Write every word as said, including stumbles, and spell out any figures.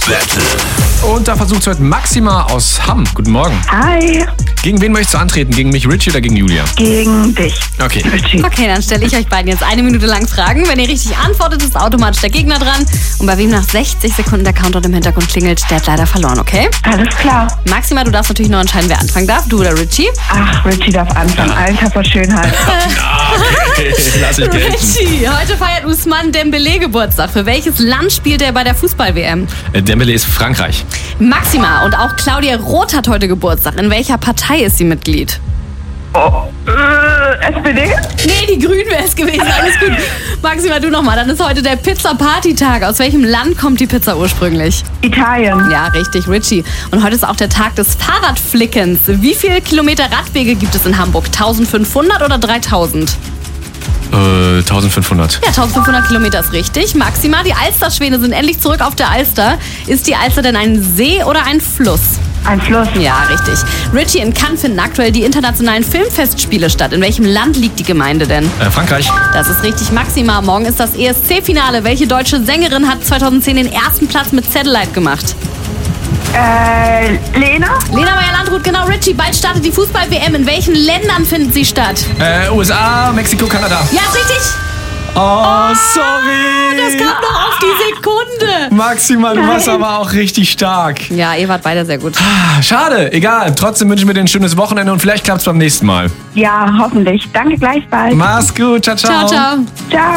Battle. Und da versucht heute Maxima aus Hamm. Guten Morgen. Hi, Gegen wen möchtest du antreten? Gegen mich, Richie, oder gegen Julia? gegen dich. Okay. Richie. Okay, dann stelle ich euch beiden jetzt eine Minute lang Fragen. Wenn ihr richtig antwortet, ist automatisch der Gegner dran. Und bei wem nach sechzig Sekunden der Countdown im Hintergrund klingelt, der hat leider verloren, okay? Alles klar. Maxima, du darfst natürlich noch entscheiden, wer anfangen darf. Du oder Richie? Ach, Richie darf anfangen. Alter vor Schönheit. Okay, lass ich gelten. Richie, heute feiert Ousmane Dembélé Geburtstag. Für welches Land spielt er bei der Fußball-W M? Äh, Dembele ist Frankreich. Maxima, und auch Claudia Roth hat heute Geburtstag. In welcher Partei ist sie Mitglied? Oh, äh, S P D? Nee, die Grünen wäre es gewesen. Alles gut. Maxima, du nochmal. Dann ist heute der Pizza-Party-Tag. Aus welchem Land kommt die Pizza ursprünglich? Italien. Ja, richtig, Richie. Und heute ist auch der Tag des Fahrradflickens. Wie viele Kilometer Radwege gibt es in Hamburg? eintausendfünfhundert oder dreitausend? Äh, eintausendfünfhundert. Ja, eintausendfünfhundert Kilometer ist richtig. Maxima, die Alsterschwäne sind endlich zurück auf der Alster. Ist die Alster denn ein See oder ein Fluss? Ein Fluss. Ja, richtig. Richie, in Cannes finden aktuell die internationalen Filmfestspiele statt. In welchem Land liegt die Gemeinde denn? Äh, Frankreich. Das ist richtig, Maxima. Morgen ist das E S C-Finale. Welche deutsche Sängerin hat zweitausendzehn den ersten Platz mit Satellite gemacht? Äh, Lena? Lena Meyer-Landrut, genau. Richie, bald startet die Fußball-W M. In welchen Ländern findet sie statt? Äh, U S A, Mexiko, Kanada. Ja, ist richtig. Oh, sorry. Das kam noch auf die Sekunde. Maxima, du warst aber auch richtig stark. Ja, ihr wart beide sehr gut. Ah, schade, egal. Trotzdem wünschen wir dir ein schönes Wochenende und vielleicht klappt es beim nächsten Mal. Ja, hoffentlich. Danke gleichfalls. Mach's gut, ciao, ciao. Ciao, ciao. Ciao.